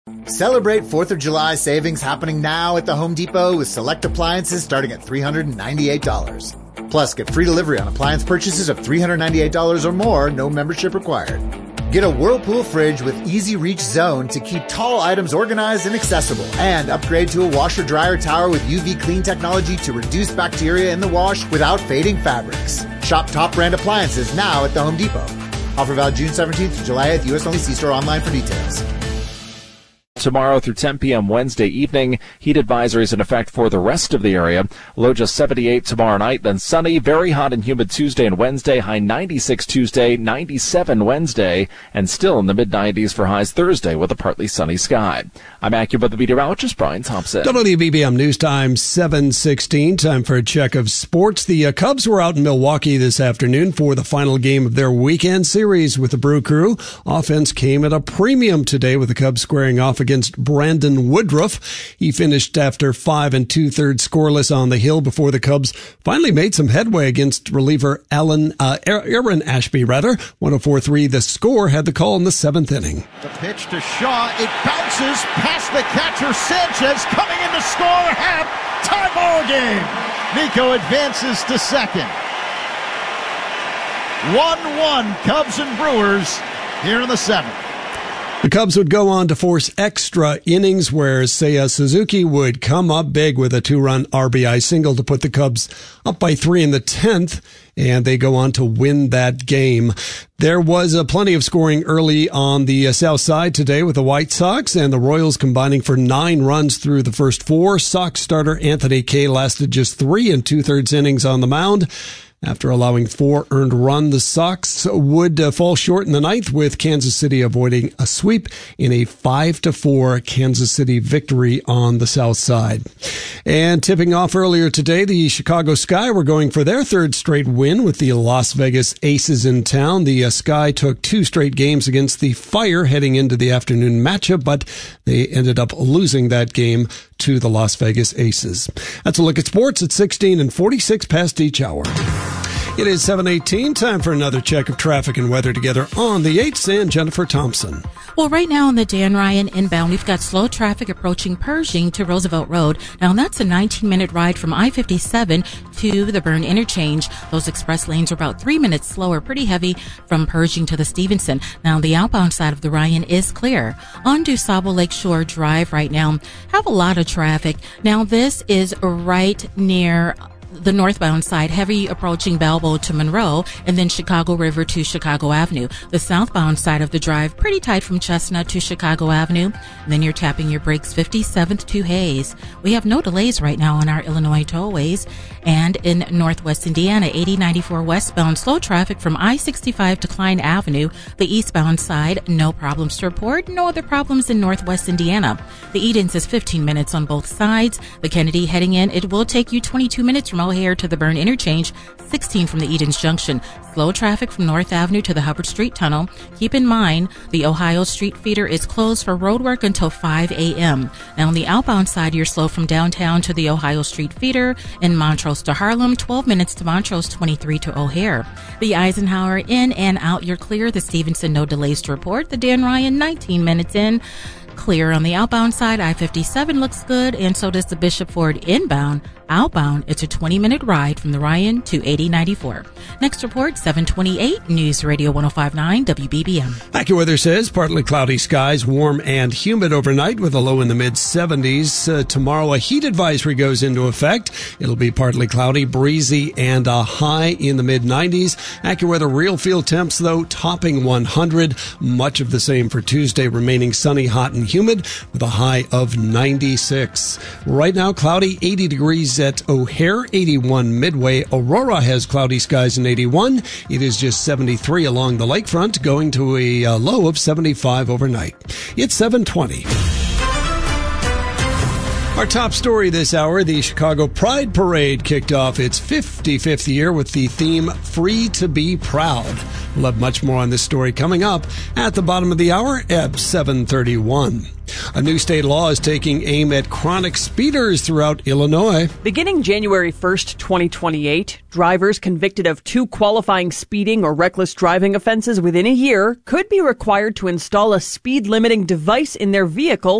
Celebrate 4th of July savings happening now at the Home Depot with select appliances starting at $398. Plus, get free delivery on appliance purchases of $398 or more, no membership required. Get a Whirlpool fridge with easy reach zone to keep tall items organized and accessible. And upgrade to a washer-dryer tower with UV clean technology to reduce bacteria in the wash without fading fabrics. Shop top brand appliances now at the Home Depot. Offer valid June 17th to July 8th. U.S. only. See store online for details. Tomorrow through 10 p.m. Wednesday evening. Heat advisories in effect for the rest of the area. Low just 78 tomorrow night, then sunny, very hot and humid Tuesday and Wednesday. High 96 Tuesday, 97 Wednesday, and still in the mid-90s for highs Thursday with a partly sunny sky. I'm AccuWeather meteorologist Brian Thompson. WBBM News Time 7:16. Time for a check of sports. The Cubs were out in Milwaukee this afternoon for the final game of their weekend series with the Brew Crew. Offense came at a premium today with the Cubs squaring off against Brandon Woodruff. He finished after 5 2/3 scoreless on the hill before the Cubs finally made some headway against reliever Aaron Ashby. 104-3 the score, had the call in the 7th inning. The pitch to Shaw. It bounces past the catcher. Sanchez coming in to score. Half-time ball game. Nico advances to second. 1-1 Cubs and Brewers here in the 7th. The Cubs would go on to force extra innings where Seiya Suzuki would come up big with a 2-run RBI single to put the Cubs up by 3 in the 10th, and they go on to win that game. There was plenty of scoring early on the south side today with the White Sox and the Royals combining for 9 runs through the first 4. Sox starter Anthony Kay lasted just 3 2/3 innings on the mound. After allowing 4 earned runs, the Sox would fall short in the 9th, with Kansas City avoiding a sweep in a 5-4 Kansas City victory on the south side. And tipping off earlier today, the Chicago Sky were going for their 3rd straight win with the Las Vegas Aces in town. The Sky took 2 straight games against the Fire heading into the afternoon matchup, but they ended up losing that game to the Las Vegas Aces. That's a look at sports at 16 and 46 past each hour. It is 7:18. Time for another check of traffic and weather together on the 8th. And Jennifer Thompson. Well, right now on the Dan Ryan inbound, we've got slow traffic approaching Pershing to Roosevelt Road. Now, that's a 19-minute ride from I-57 to the Byrne interchange. Those express lanes are about 3 minutes slower, pretty heavy from Pershing to the Stevenson. Now, the outbound side of the Ryan is clear. On DuSable Lakeshore Drive right now, have a lot of traffic. Now, this is right near the northbound side, heavy approaching Balboa to Monroe, and then Chicago River to Chicago Avenue. The southbound side of the drive, pretty tight from Chestnut to Chicago Avenue. And then you're tapping your brakes 57th to Hayes. We have no delays right now on our Illinois tollways. And in Northwest Indiana, 8094 westbound, slow traffic from I-65 to Klein Avenue. The eastbound side, no problems to report. No other problems in Northwest Indiana. The Edens is 15 minutes on both sides. The Kennedy heading in, it will take you 22 minutes from O'Hare to the Byrne interchange, 16 from the Edens Junction. Slow traffic from North Avenue to the Hubbard Street Tunnel. Keep in mind, the Ohio Street feeder is closed for roadwork until 5 a.m. Now, on the outbound side, you're slow from downtown to the Ohio Street feeder. In Montrose to Harlem, 12 minutes to Montrose, 23 to O'Hare. The Eisenhower, in and out, you're clear. The Stevenson, no delays to report. The Dan Ryan, 19 minutes in. Clear on the outbound side. I-57 looks good, and so does the Bishop Ford inbound. Outbound, it's a 20-minute ride from the Ryan to 8094. Next report, 728 News Radio 105.9 WBBM. AccuWeather says partly cloudy skies, warm and humid overnight with a low in the mid-70s. Tomorrow, a heat advisory goes into effect. It'll be partly cloudy, breezy, and a high in the mid-90s. AccuWeather real field temps, though, topping 100. Much of the same for Tuesday, remaining sunny, hot, and humid with a high of 96. Right now, cloudy, 80 degrees at O'Hare, 81 Midway. Aurora has cloudy skies in 81. It is just 73 along the lakefront, going to a low of 75 overnight. It's 7:20. Our top story this hour, the Chicago Pride Parade kicked off its 55th year with the theme Free to be Proud. We'll have much more on this story coming up at the bottom of the hour at 7:31. A new state law is taking aim at chronic speeders throughout Illinois. Beginning January 1st, 2028, drivers convicted of 2 qualifying speeding or reckless driving offenses within a year could be required to install a speed limiting device in their vehicle